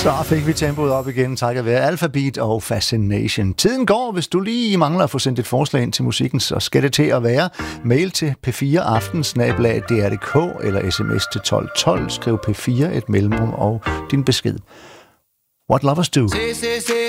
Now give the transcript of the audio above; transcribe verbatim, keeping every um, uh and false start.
Så fik vi tempoet op igen, takket være Alphabet og Fascination. Tiden går, hvis du lige mangler at få sendt et forslag ind til musikken, så skal det til at være mail til p fire aften snabel-a d r punktum d k eller sms til tolv tolv. Skriv P fire et mellemrum og din besked. What Lovers Do.